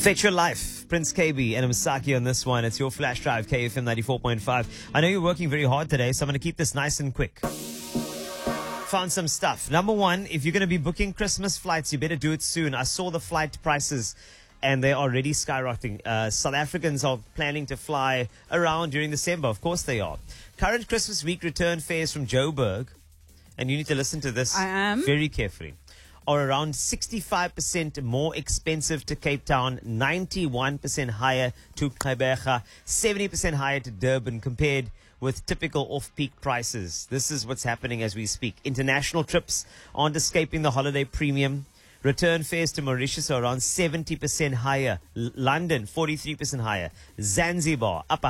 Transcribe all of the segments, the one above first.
Fetch Your Life, Prince KB and Masaki on this one. It's your flash drive, KFM 94.5. I know you're working very hard today, so I'm going to keep this nice and quick. Found some stuff. Number one, if you're going to be booking Christmas flights, you better do it soon. I saw the flight prices and they're already skyrocketing. South Africans are planning to fly around during December. Of course they are. Current Christmas week return fares from Joburg, and you need to listen to this very carefully, are around 65% more expensive to Cape Town, 91% higher to Gqeberha, 70% higher to Durban compared with typical off-peak prices. This is what's happening as we speak. International trips aren't escaping the holiday premium. Return fares to Mauritius are around 70% higher. London, 43% higher. Zanzibar, up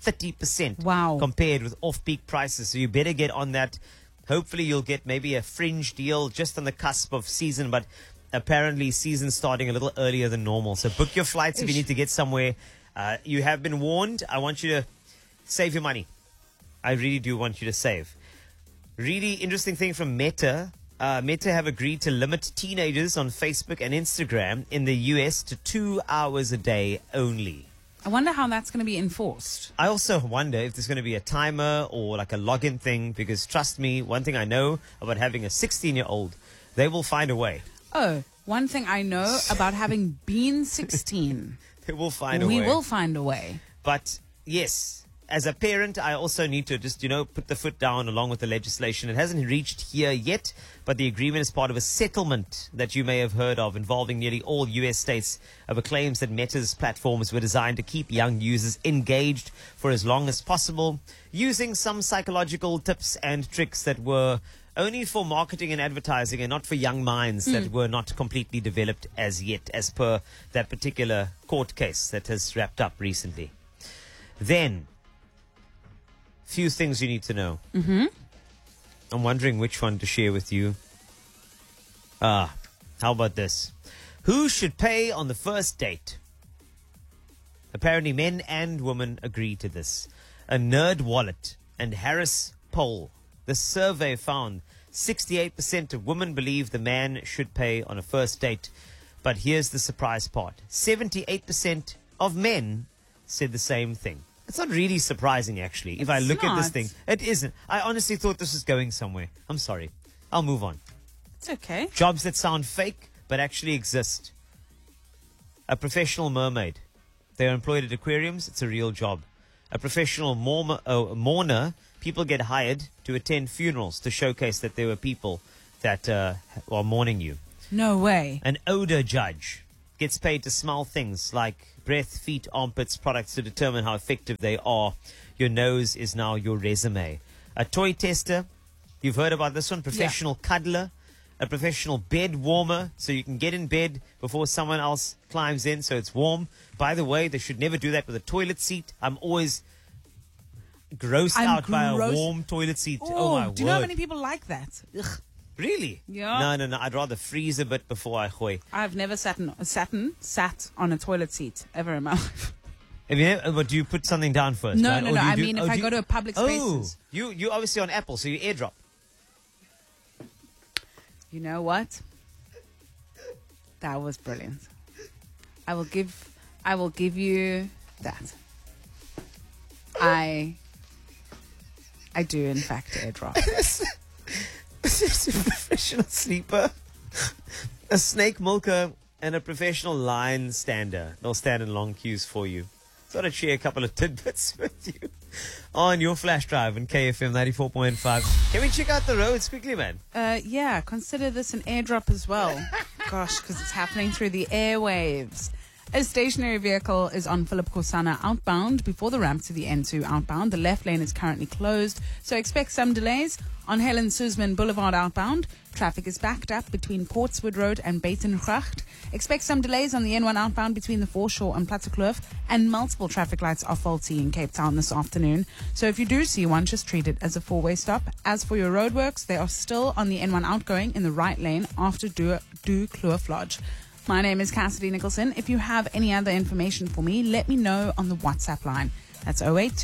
130% compared with off-peak prices. So you better get on that. Hopefully you'll get maybe a fringe deal just on the cusp of season, but apparently season's starting a little earlier than normal. So book your flights if you need to get somewhere. You have been warned. I want you to save your money. I really do want you to save. Really interesting thing from Meta. Meta have agreed to limit teenagers on Facebook and Instagram in the US to 2 hours a day only. I wonder how that's going to be enforced. I also wonder if there's going to be a timer or like a login thing, because trust me, one thing I know about having a 16-year-old, they will find a way. Oh, one thing I know about having been 16. They will find a way. We will find a way. But yes, as a parent, I also need to just, put the foot down along with the legislation. It hasn't reached here yet, but the agreement is part of a settlement that you may have heard of involving nearly all U.S. states over claims that Meta's platforms were designed to keep young users engaged for as long as possible, using some psychological tips and tricks that were only for marketing and advertising and not for young minds that were not completely developed as yet, as per that particular court case that has wrapped up recently. Then, few things you need to know. I'm wondering which one to share with you. How about this? Who should pay on the first date? Apparently men and women agree to this. A Nerd Wallet and Harris poll. The survey found 68% of women believe the man should pay on a first date. But here's the surprise part. 78% of men said the same thing. It's not really surprising, actually. If I look at this thing, it isn't. I honestly thought this was going somewhere. I'm sorry. I'll move on. It's okay. Jobs that sound fake but actually exist. A professional mermaid. They're employed at aquariums. It's a real job. A professional mourner. People get hired to attend funerals to showcase that there were people that are mourning you. No way. An odor judge gets paid to smell things like breath, feet, armpits, products to determine how effective they are. Your nose is now your resume. A toy tester, you've heard about this one. Professional cuddler. A professional bed warmer, so you can get in bed before someone else climbs in so it's warm. By the way, they should never do that with a toilet seat. I'm always grossed out by a warm toilet seat. Oh my word. Do you know how many people like that? Ugh. Really? Yeah. No. I'd rather freeze a bit before I gooi. I've never sat on a toilet seat ever in my life. Have you ever, but do you put something down first? No, right? no. I mean, if I go to a public spaces. You obviously on Apple, so you airdrop. You know what? That was brilliant. I will give you that. I do in fact airdrop. A professional sleeper, a snake milker, and a professional line stander. They'll stand in long queues for you. Thought I'd share a couple of tidbits with you on your flash drive in KFM 94.5. Can we check out the roads quickly, man? Yeah, consider this an airdrop as well. Gosh, because it's happening through the airwaves. A stationary vehicle is on Philip Kosana outbound before the ramp to the N2 outbound. The left lane is currently closed, so expect some delays. On Helen Suzman Boulevard outbound, traffic is backed up between Portswood Road and Buitengracht. Expect some delays on the N1 outbound between the Foreshore and Plattekloof, and multiple traffic lights are faulty in Cape Town this afternoon. So if you do see one, just treat it as a four-way stop. As for your roadworks, they are still on the N1 outgoing in the right lane after Du Kloof Lodge. My name is Cassidy Nicholson. If you have any other information for me, let me know on the WhatsApp line. That's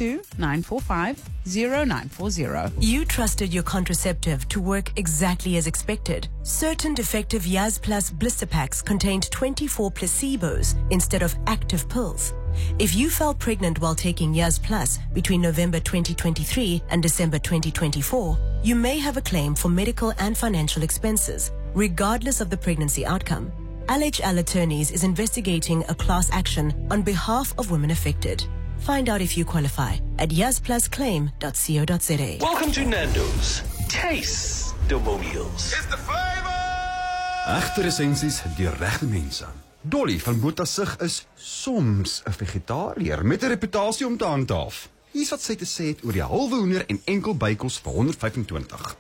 082-945-0940. You trusted your contraceptive to work exactly as expected. Certain defective Yaz Plus blister packs contained 24 placebos instead of active pills. If you fell pregnant while taking Yaz Plus between November 2023 and December 2024, you may have a claim for medical and financial expenses, regardless of the pregnancy outcome. LHL Attorneys is investigating a class action on behalf of women affected. Find out if you qualify at yazplusclaim.co.za. Welcome to Nando's. Taste the meals. It's the flavor! Egte essensies die regte mense. Dolly van Botasig is soms 'n vegetariër met 'n reputasie om te handhaaf. Hier's wat sy te sê het oor die halwe hoender en enkel bykos vir 125.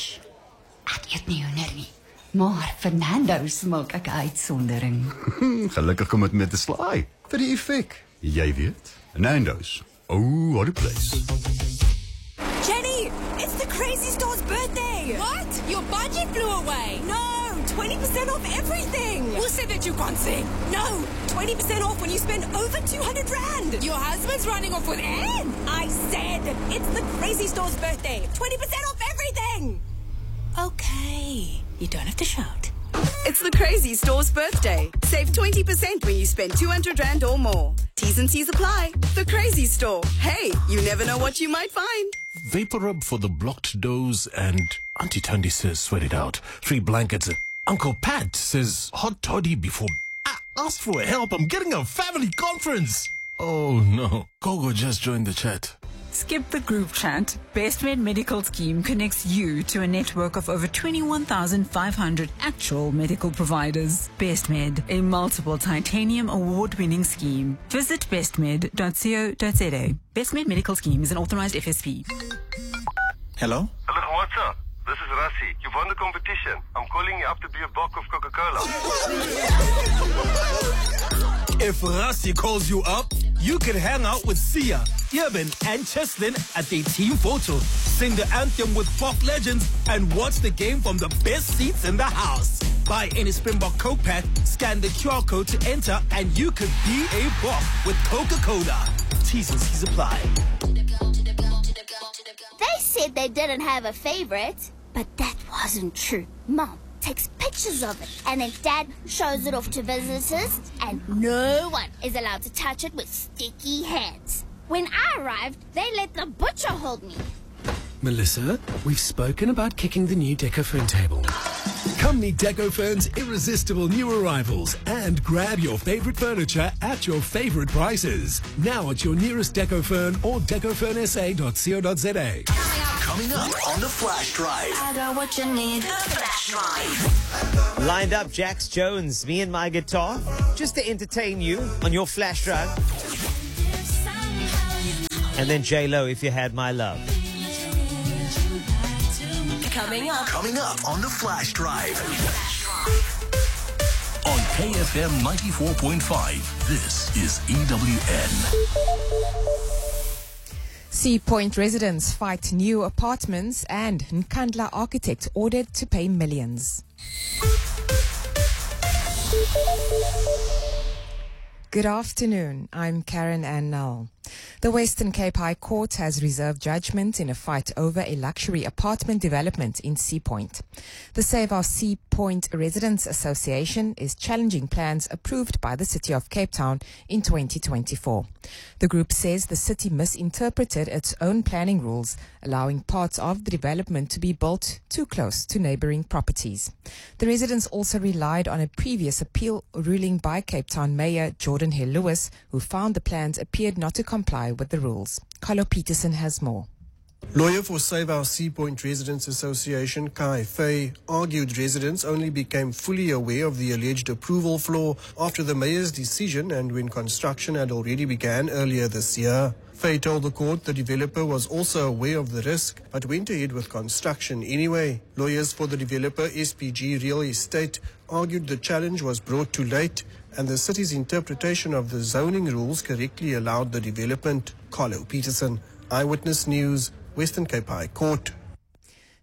Ek eet nie hoender nie. Maar Fernando's maak ek 'n uitsondering. Gelukkig kom dit met 'n slaai vir die effek. Jy weet, Nando's. Oh, what a place. Jenny, it's the Crazy Store's birthday! What? Your budget flew away? No, 20% off everything! Who said that you can't sing? No, 20% off when you spend over 200 Rand! Your husband's running off with Anne. I said, it's the Crazy Store's birthday! 20% off everything! Okay, you don't have to shout. It's the Crazy Store's birthday. Save 20% when you spend 200 Rand or more. T's and C's apply. The Crazy Store. Hey, you never know what you might find. Vapor rub for the blocked doors, and Auntie Tandy says sweat it out. 3 blankets. Uncle Pat says hot toddy before. Ask for help. I'm getting a family conference. Oh no. Gogo just joined the chat. Skip the group chat. BestMed Medical Scheme connects you to a network of over 21,500 actual medical providers. BestMed, a multiple titanium award-winning scheme. Visit bestmed.co.za. BestMed Medical Scheme is an authorized FSP. Hello? Hello, what's up? This is Rassi. You won the competition. I'm calling you up to be a box of Coca-Cola. If Rassi calls you up, you can hang out with Sia, Yeben, and Cheslin at their team photo, sing the anthem with pop legends, and watch the game from the best seats in the house. Buy any Springbok Coke pack, scan the QR code to enter, and you could be a boss with Coca-Cola. T's and C's apply. They said they didn't have a favorite, but that wasn't true. Mom takes pictures of it, and then Dad shows it off to visitors, and no one is allowed to touch it with sticky hands. When I arrived, they let the butcher hold me. Melissa, we've spoken about kicking the new Decofern table. Come meet Decofern's irresistible new arrivals and grab your favorite furniture at your favorite prices. Now at your nearest Decofern or decofernsa.co.za. Coming up on the Flash Drive. I got what you need. The Flash Drive. Lined up, Jax Jones, me and my guitar, just to entertain you on your flash drive. And then J-Lo, If You Had My Love. Coming up on the Flash Drive. On KFM 94.5, this is EWN. Sea Point residents fight new apartments, and Nkandla architect ordered to pay millions. Good afternoon. I'm Karen Ann Null. The Western Cape High Court has reserved judgment in a fight over a luxury apartment development in Sea Point. The Save Our Sea Point Residents Association is challenging plans approved by the City of Cape Town in 2024. The group says the city misinterpreted its own planning rules, allowing parts of the development to be built too close to neighboring properties. The residents also relied on a previous appeal ruling by Cape Town Mayor Jordan Hill Lewis, who found the plans appeared not to comply with the rules. Carlo Peterson has more. Lawyer for Save Our Sea Point Residents Association, Kai Fay, argued residents only became fully aware of the alleged approval flaw after the mayor's decision and when construction had already begun earlier this year. Fay told the court the developer was also aware of the risk but went ahead with construction anyway. Lawyers for the developer, SPG Real Estate, argued the challenge was brought too late and the city's interpretation of the zoning rules correctly allowed the development. Carlo Peterson, Eyewitness News, Western Cape High Court.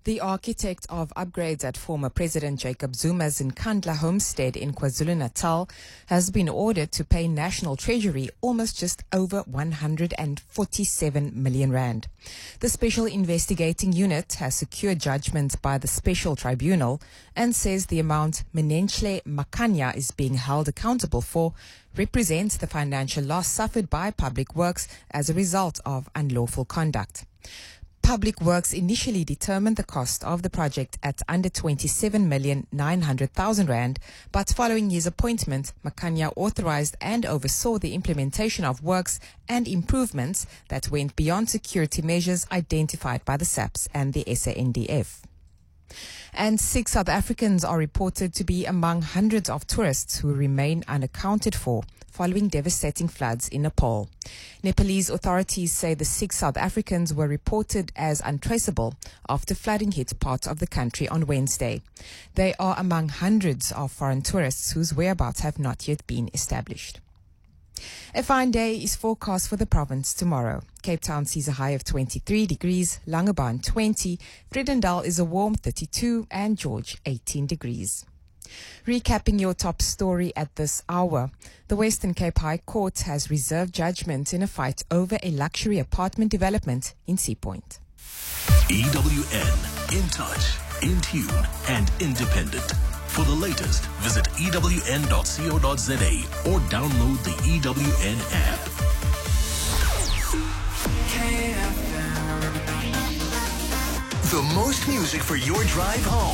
The architect of upgrades at former President Jacob Zuma's Nkandla homestead in KwaZulu-Natal has been ordered to pay National Treasury almost just over 147 million rand. The Special Investigating Unit has secured judgment by the Special Tribunal and says the amount Menenhle Makanya is being held accountable for represents the financial loss suffered by Public Works as a result of unlawful conduct. Public Works initially determined the cost of the project at under 27,900,000 rand, but following his appointment, Makanya authorized and oversaw the implementation of works and improvements that went beyond security measures identified by the SAPS and the SANDF. And 6 South Africans are reported to be among hundreds of tourists who remain unaccounted for following devastating floods in Nepal. Nepalese authorities say the 6 South Africans were reported as untraceable after flooding hit parts of the country on Wednesday. They are among hundreds of foreign tourists whose whereabouts have not yet been established. A fine day is forecast for the province tomorrow. Cape Town sees a high of 23 degrees, Langebaan 20, Vredendal is a warm 32, and George 18 degrees. Recapping your top story at this hour, the Western Cape High Court has reserved judgment in a fight over a luxury apartment development in Sea Point. EWN, in touch, in tune, and independent. For the latest, visit ewn.co.za or download the EWN app. The most music for your drive home.